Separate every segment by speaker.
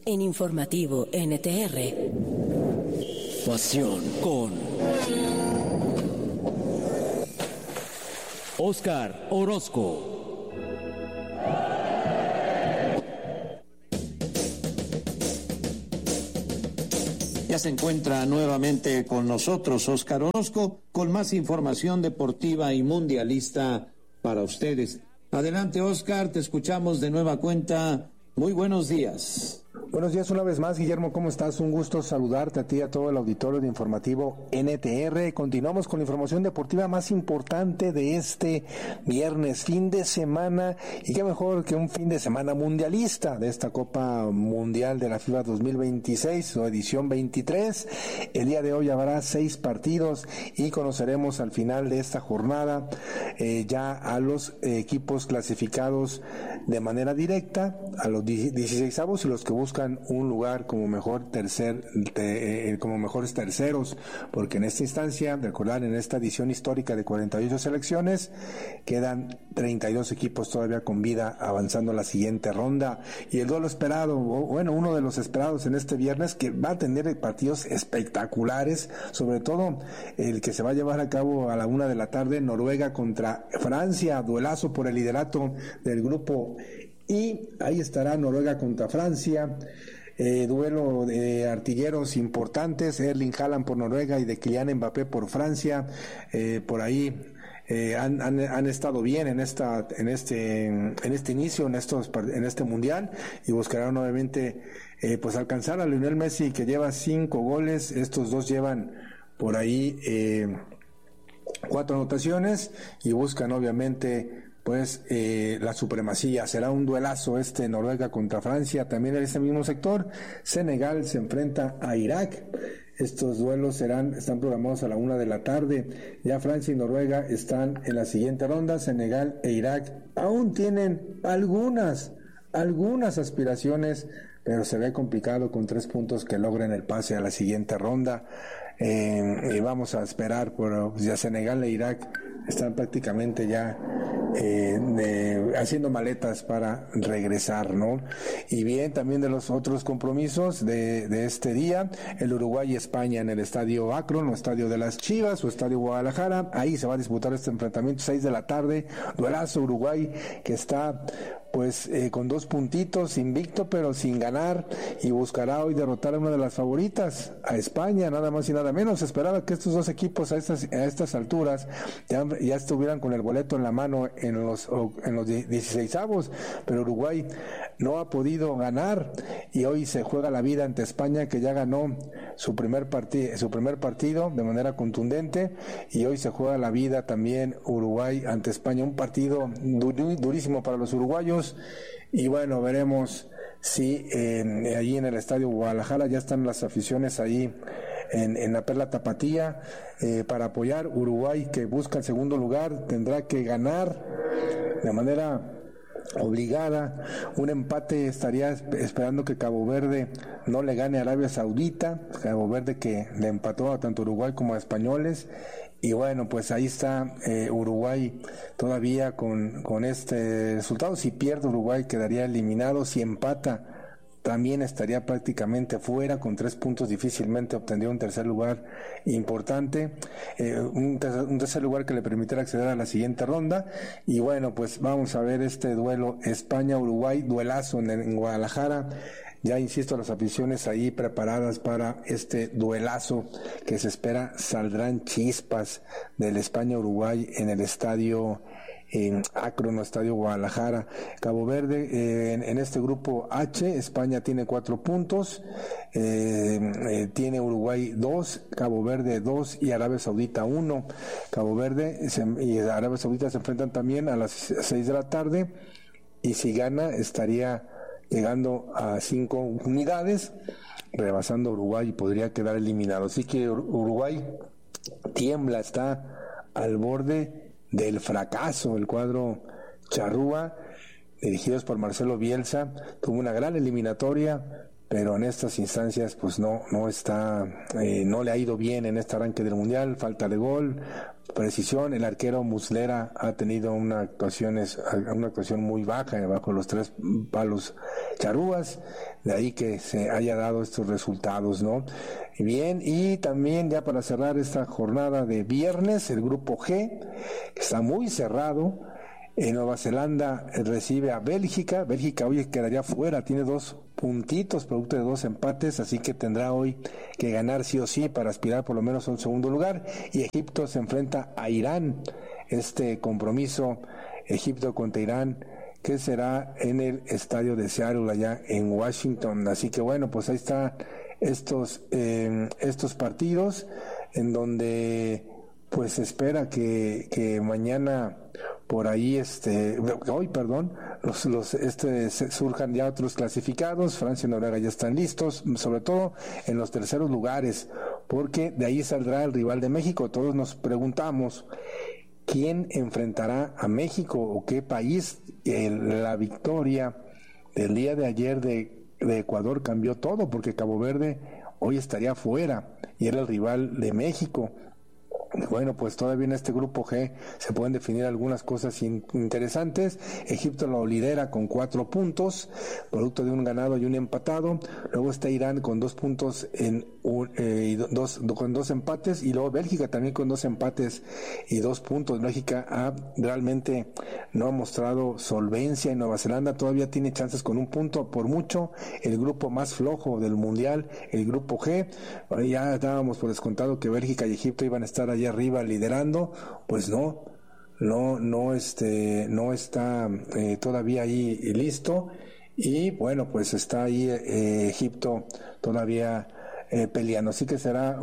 Speaker 1: En Informativo NTR.
Speaker 2: Pasión con Óscar Orozco.
Speaker 3: Ya se encuentra nuevamente con nosotros Óscar Orozco con más información deportiva y mundialista para ustedes. Adelante, Óscar, te escuchamos de nueva cuenta. Muy buenos días.
Speaker 4: Buenos días una vez más, Guillermo, ¿cómo estás? Un gusto saludarte a ti y a todo el auditorio de Informativo NTR. Continuamos con la información deportiva más importante de este viernes, fin de semana, y qué mejor que un fin de semana mundialista de esta Copa Mundial de la FIFA 2026 o edición 23. El día de hoy habrá 6 partidos y conoceremos al final de esta jornada ya a los equipos clasificados de manera directa, a los 16avos y los que buscan un lugar como mejores terceros, porque en esta instancia, recordar, en esta edición histórica de 48 selecciones, quedan 32 equipos todavía con vida avanzando a la siguiente ronda, y el duelo esperado, uno de los esperados en este viernes, que va a tener partidos espectaculares, sobre todo el que se va a llevar a cabo a la 1 de la tarde, Noruega contra Francia, duelazo por el liderato del grupo. Y ahí estará Noruega contra Francia, duelo de artilleros importantes, Erling Haaland por Noruega y de Kylian Mbappé por Francia. Por ahí han estado bien en este inicio, en este mundial, y buscarán obviamente pues alcanzar a Lionel Messi, que lleva 5 goles. Estos dos llevan por ahí 4 anotaciones y buscan obviamente pues la supremacía. Será un duelazo Noruega contra Francia. También en ese mismo sector, Senegal se enfrenta a Irak. Estos duelos están programados a la 1 de la tarde. Ya Francia y Noruega están en la siguiente ronda. Senegal e Irak aún tienen algunas aspiraciones, pero se ve complicado con 3 puntos que logren el pase a la siguiente ronda. Y vamos a esperar por ya Senegal e Irak están prácticamente ya haciendo maletas para regresar, ¿no? Y bien, también de los otros compromisos de este día, el Uruguay y España en el estadio Akron, o estadio de las Chivas, o estadio Guadalajara. Ahí se va a disputar este enfrentamiento, 6 de la tarde, duelazo. Uruguay, que está pues con 2 puntitos, invicto pero sin ganar, y buscará hoy derrotar a una de las favoritas, a España, nada más y nada menos. Se esperaba que estos dos equipos a estas alturas ya estuvieran con el boleto en la mano en los 16avos, pero Uruguay no ha podido ganar, y hoy se juega la vida ante España, que ya ganó su primer partido de manera contundente, y hoy se juega la vida también Uruguay ante España, un partido durísimo para los uruguayos. Y bueno, veremos si allí en el estadio Guadalajara ya están las aficiones ahí en la Perla Tapatía para apoyar. Uruguay, que busca el segundo lugar, tendrá que ganar de manera obligada. Un empate estaría esperando que Cabo Verde no le gane a Arabia Saudita. Cabo Verde, que le empató a tanto Uruguay como a españoles. Y bueno, pues ahí está Uruguay todavía con este resultado. Si pierde Uruguay, quedaría eliminado. Si empata, también estaría prácticamente fuera, con 3 puntos. Difícilmente obtendría un tercer lugar importante, un tercer lugar que le permitiera acceder a la siguiente ronda. Y bueno, pues vamos a ver este duelo España-Uruguay, duelazo en Guadalajara. Ya insisto, las aficiones ahí preparadas para este duelazo que se espera. Saldrán chispas del España-Uruguay en el estadio Akron, estadio Guadalajara. Cabo Verde en este grupo H, España tiene 4 puntos, tiene Uruguay 2, Cabo Verde 2 y Arabia Saudita 1. Cabo Verde y Arabia Saudita se enfrentan también a las 6 de la tarde, y si gana estaría llegando a 5 unidades, rebasando a Uruguay, y podría quedar eliminado. Así que Uruguay tiembla, está al borde del fracaso. El cuadro charrúa, dirigidos por Marcelo Bielsa, tuvo una gran eliminatoria, pero en estas instancias pues no le ha ido bien en este arranque del Mundial. Falta de gol, precisión. El arquero Muslera ha tenido una actuación muy baja, bajo los 3 palos charrúas, de ahí que se haya dado estos resultados, ¿no? Bien, y también ya para cerrar esta jornada de viernes, el grupo G, que está muy cerrado. Nueva Zelanda recibe a Bélgica. Bélgica hoy quedaría fuera, tiene 2 puntitos producto de 2 empates, así que tendrá hoy que ganar sí o sí para aspirar por lo menos a un segundo lugar. Y Egipto se enfrenta a Irán. Este compromiso, Egipto contra Irán, que será en el estadio de Seattle allá en Washington. Así que bueno, pues ahí están estos partidos en donde pues se espera que mañana por ahí surjan ya otros clasificados. Francia y Noruega ya están listos, sobre todo en los terceros lugares, porque de ahí saldrá el rival de México. Todos nos preguntamos quién enfrentará a México o qué país. La victoria del día de ayer de Ecuador cambió todo, porque Cabo Verde hoy estaría fuera y era el rival de México. Bueno, pues todavía en este grupo G se pueden definir algunas cosas interesantes. Egipto lo lidera con 4 puntos, producto de un ganado y un empatado. Luego está Irán con 2 puntos con 2 empates, y luego Bélgica también con 2 empates y 2 puntos. Bélgica realmente no ha mostrado solvencia, y Nueva Zelanda todavía tiene chances con 1 punto por mucho. El grupo más flojo del mundial, el grupo G, ya dábamos por descontado que Bélgica y Egipto iban a estar allá arriba liderando. Pues no está todavía ahí listo, y bueno, pues está ahí Egipto todavía peleando, así que será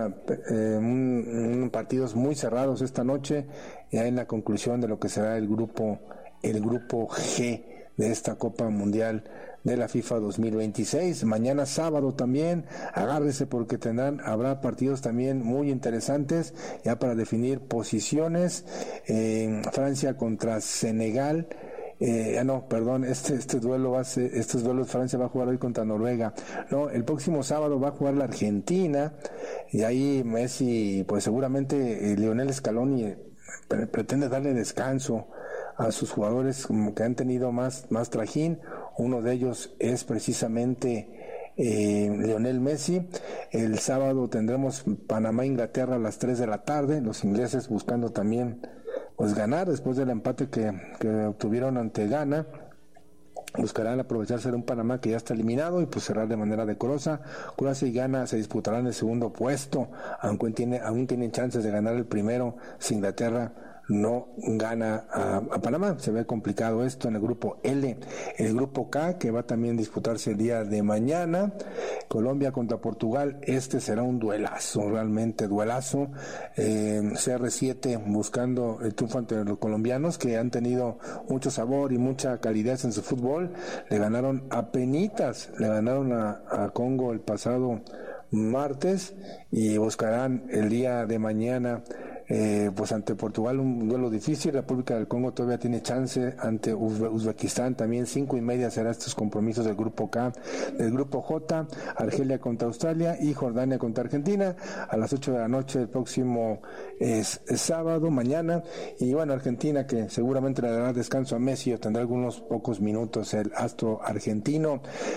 Speaker 4: partidos muy cerrados esta noche, ya en la conclusión de lo que será el grupo G de esta Copa Mundial de la FIFA 2026. Mañana sábado también, agárrese porque habrá partidos también muy interesantes ya para definir posiciones. Francia contra Senegal. Estos duelos Francia va a jugar hoy contra Noruega. No, el próximo sábado va a jugar la Argentina, y ahí Messi, pues seguramente Lionel Scaloni pretende darle descanso a sus jugadores como que han tenido más trajín. Uno de ellos es precisamente Lionel Messi. El sábado tendremos Panamá-Inglaterra a las 3 de la tarde, los ingleses buscando también pues ganar después del empate que obtuvieron ante Ghana. Buscarán aprovecharse de un Panamá que ya está eliminado y pues cerrar de manera decorosa. Croacia y Ghana se disputarán el segundo puesto, aunque aún tienen chances de ganar el primero si Inglaterra no gana a Panamá. Se ve complicado esto en el grupo L. El grupo K, que va también a disputarse el día de mañana, Colombia contra Portugal. Este será un duelazo, realmente duelazo. CR7 buscando el triunfo ante los colombianos, que han tenido mucho sabor y mucha calidez en su fútbol. Le ganaron a Congo el pasado martes, y buscarán el día de mañana pues ante Portugal un duelo difícil. República del Congo todavía tiene chance ante Uzbekistán, también 5:30 será estos compromisos del grupo K. Del grupo J, Argelia contra Australia y Jordania contra Argentina a las 8 de la noche el próximo sábado, mañana. Y bueno, Argentina, que seguramente le dará descanso a Messi o tendrá algunos pocos minutos el astro argentino.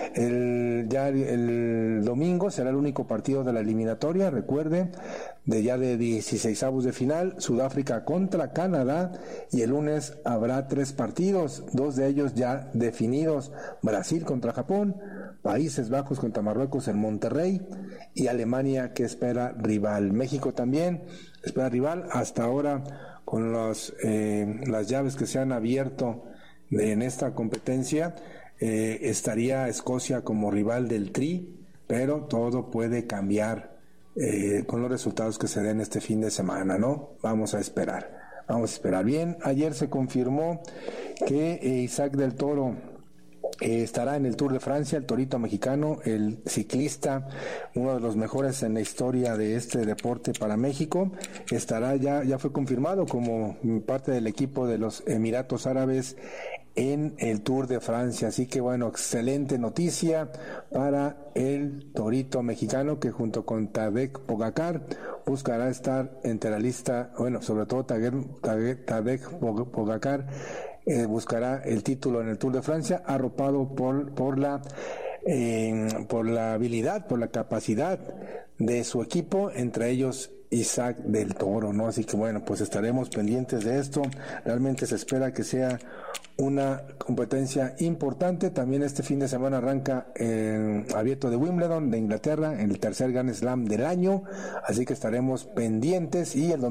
Speaker 4: El domingo será el único partido de la eliminatoria, recuerde, de 16avos de final, Sudáfrica contra Canadá, y el lunes habrá 3 partidos, 2 de ellos ya definidos: Brasil contra Japón, Países Bajos contra Marruecos en Monterrey, y Alemania, que espera rival. México también espera rival. Hasta ahora, con las llaves que se han abierto en esta competencia, estaría Escocia como rival del Tri, pero todo puede cambiar con los resultados que se den este fin de semana, ¿no? Vamos a esperar. Bien, ayer se confirmó que Isaac del Toro estará en el Tour de Francia, el torito mexicano, el ciclista, uno de los mejores en la historia de este deporte para México. Estará ya fue confirmado como parte del equipo de los Emiratos Árabes en el Tour de Francia. Así que bueno, excelente noticia para el torito mexicano, que junto con Tadej Pogacar buscará estar entre la lista, bueno, sobre todo Tadej Pogacar, buscará el título en el Tour de Francia, arropado por la habilidad, por la capacidad de su equipo, entre ellos Isaac del Toro, ¿no? Así que bueno, pues estaremos pendientes de esto. Realmente se espera que sea una competencia importante. También este fin de semana arranca el Abierto de Wimbledon de Inglaterra, el tercer Grand Slam del año, así que estaremos pendientes, y el